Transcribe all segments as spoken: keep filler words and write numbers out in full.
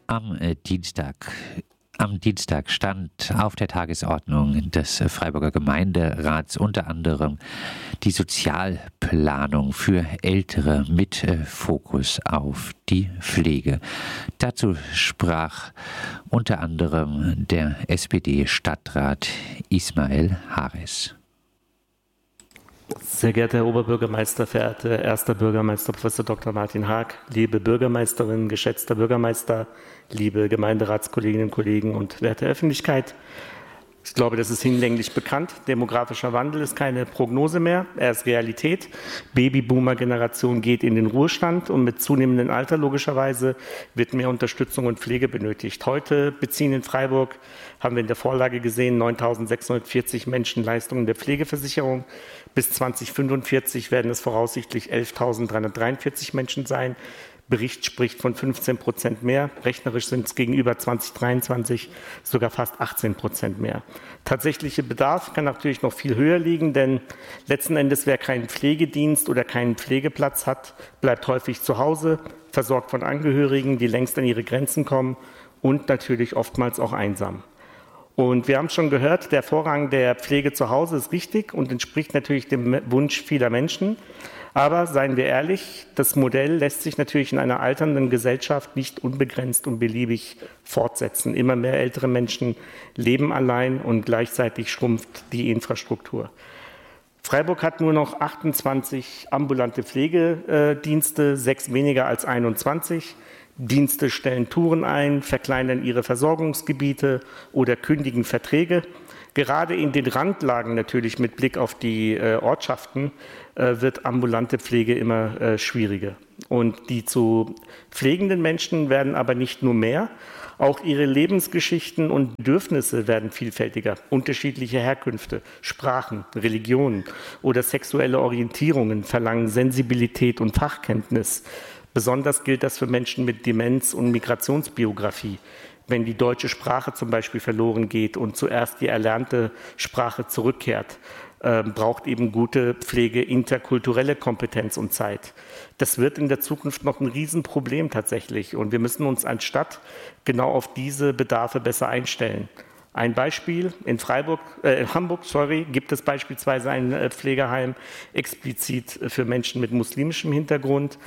Am äh, Dienstag Am Dienstag stand auf der Tagesordnung des Freiburger Gemeinderats unter anderem die Sozialplanung für Ältere mit äh, Fokus auf die Pflege. Dazu sprach unter anderem der S P D-Stadtrat Ismail Hares. Sehr geehrter Herr Oberbürgermeister, verehrter erster Bürgermeister Professor Doktor Martin Haag, liebe Bürgermeisterin, geschätzter Bürgermeister, liebe Gemeinderatskolleginnen und Kollegen und werte Öffentlichkeit. Ich glaube, das ist hinlänglich bekannt. Demografischer Wandel ist keine Prognose mehr, er ist Realität. Babyboomer-Generation geht in den Ruhestand und mit zunehmendem Alter logischerweise wird mehr Unterstützung und Pflege benötigt. Heute beziehen in Freiburg, haben wir in der Vorlage gesehen, neuntausendsechshundertvierzig Menschen Leistungen der Pflegeversicherung. Bis zweitausendfünfundvierzig werden es voraussichtlich elftausenddreihundertdreiundvierzig Menschen sein. Bericht spricht von fünfzehn Prozent mehr. Rechnerisch sind es gegenüber zweitausenddreiundzwanzig sogar fast achtzehn Prozent mehr. Tatsächlicher Bedarf kann natürlich noch viel höher liegen, denn letzten Endes, wer keinen Pflegedienst oder keinen Pflegeplatz hat, bleibt häufig zu Hause, versorgt von Angehörigen, die längst an ihre Grenzen kommen und natürlich oftmals auch einsam. Und wir haben schon gehört, der Vorrang der Pflege zu Hause ist richtig und entspricht natürlich dem Wunsch vieler Menschen. Aber seien wir ehrlich, das Modell lässt sich natürlich in einer alternden Gesellschaft nicht unbegrenzt und beliebig fortsetzen. Immer mehr ältere Menschen leben allein und gleichzeitig schrumpft die Infrastruktur. Freiburg hat nur noch achtundzwanzig ambulante Pflegedienste, sechs weniger als einundzwanzig. Dienste stellen Touren ein, verkleinern ihre Versorgungsgebiete oder kündigen Verträge. Gerade in den Randlagen natürlich mit Blick auf die äh, Ortschaften äh, wird ambulante Pflege immer äh, schwieriger. Und die zu pflegenden Menschen werden aber nicht nur mehr, auch ihre Lebensgeschichten und Bedürfnisse werden vielfältiger. Unterschiedliche Herkünfte, Sprachen, Religionen oder sexuelle Orientierungen verlangen Sensibilität und Fachkenntnis. Besonders gilt das für Menschen mit Demenz- und Migrationsbiografie. Wenn die deutsche Sprache zum Beispiel verloren geht und zuerst die erlernte Sprache zurückkehrt, äh, braucht eben gute Pflege interkulturelle Kompetenz und Zeit. Das wird in der Zukunft noch ein Riesenproblem tatsächlich und wir müssen uns als Stadt genau auf diese Bedarfe besser einstellen. Ein Beispiel, in Freiburg, äh, in Hamburg sorry, gibt es beispielsweise ein äh, Pflegeheim explizit für Menschen mit muslimischem Hintergrund.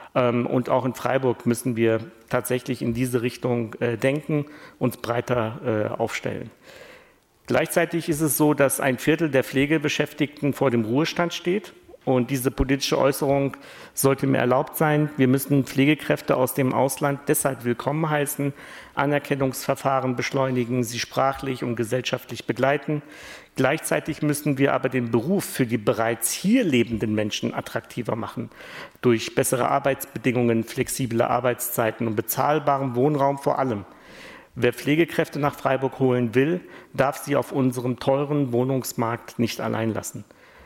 Und auch in Freiburg müssen wir tatsächlich in diese Richtung äh, denken, uns breiter äh, aufstellen. Gleichzeitig ist es so, dass ein Viertel der Pflegebeschäftigten vor dem Ruhestand steht. Und diese politische Äußerung sollte mir erlaubt sein. Wir müssen Pflegekräfte aus dem Ausland deshalb willkommen heißen, Anerkennungsverfahren beschleunigen, sie sprachlich und gesellschaftlich begleiten. Gleichzeitig müssen wir aber den Beruf für die bereits hier lebenden Menschen attraktiver machen. Durch bessere Arbeitsbedingungen, flexible Arbeitszeiten und bezahlbaren Wohnraum vor allem. Wer Pflegekräfte nach Freiburg holen will, darf sie auf unserem teuren Wohnungsmarkt nicht allein lassen.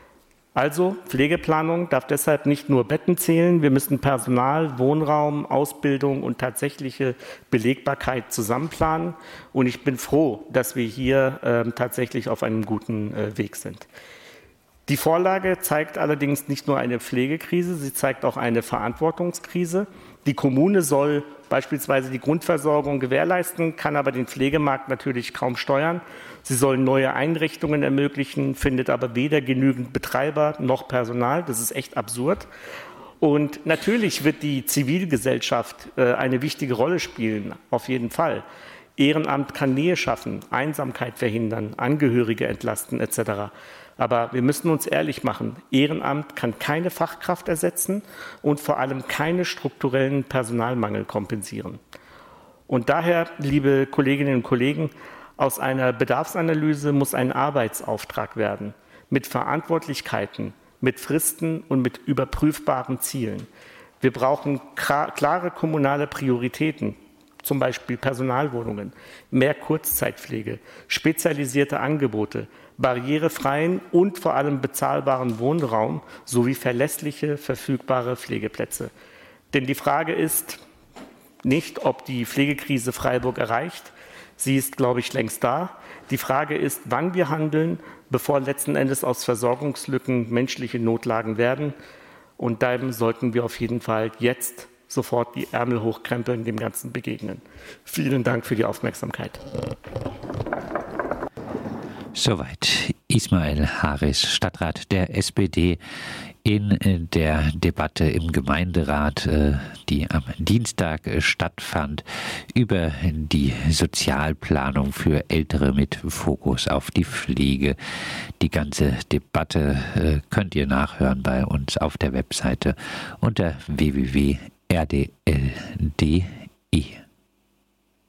Also, Pflegeplanung darf deshalb nicht nur Betten zählen, wir müssen Personal, Wohnraum, Ausbildung und tatsächliche Belegbarkeit zusammenplanen. Und ich bin froh, dass wir hier äh, tatsächlich auf einem guten äh, Weg sind. Die Vorlage zeigt allerdings nicht nur eine Pflegekrise, sie zeigt auch eine Verantwortungskrise. Die Kommune soll beispielsweise die Grundversorgung gewährleisten, kann aber den Pflegemarkt natürlich kaum steuern. Sie soll neue Einrichtungen ermöglichen, findet aber weder genügend Betreiber noch Personal. Das ist echt absurd. Und natürlich wird die Zivilgesellschaft äh, eine wichtige Rolle spielen, auf jeden Fall. Ehrenamt kann Nähe schaffen, Einsamkeit verhindern, Angehörige entlasten et cetera. Aber wir müssen uns ehrlich machen, Ehrenamt kann keine Fachkraft ersetzen und vor allem keine strukturellen Personalmangel kompensieren. Und daher, liebe Kolleginnen und Kollegen, aus einer Bedarfsanalyse muss ein Arbeitsauftrag werden, mit Verantwortlichkeiten, mit Fristen und mit überprüfbaren Zielen. Wir brauchen klare kommunale Prioritäten, zum Beispiel Personalwohnungen, mehr Kurzzeitpflege, spezialisierte Angebote, barrierefreien und vor allem bezahlbaren Wohnraum sowie verlässliche, verfügbare Pflegeplätze. Denn die Frage ist nicht, ob die Pflegekrise Freiburg erreicht. Sie ist, glaube ich, längst da. Die Frage ist, wann wir handeln, bevor letzten Endes aus Versorgungslücken menschliche Notlagen werden. Und darum sollten wir auf jeden Fall jetzt sofort die Ärmel hochkrempeln, dem Ganzen begegnen. Vielen Dank für die Aufmerksamkeit. Soweit Ismail Haris, Stadtrat der S P D, in der Debatte im Gemeinderat, die am Dienstag stattfand, über die Sozialplanung für Ältere mit Fokus auf die Pflege. Die ganze Debatte könnt ihr nachhören bei uns auf der Webseite unter w w w punkt r d l punkt d e.